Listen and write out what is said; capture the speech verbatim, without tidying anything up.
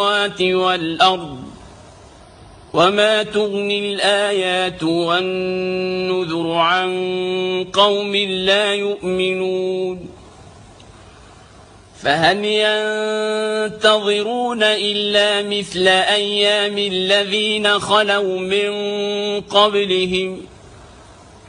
السماوات والأرض وما تغني الآيات والنذر عن قوم لا يؤمنون فهل ينتظرون إلا مثل أيام الذين خلوا من قبلهم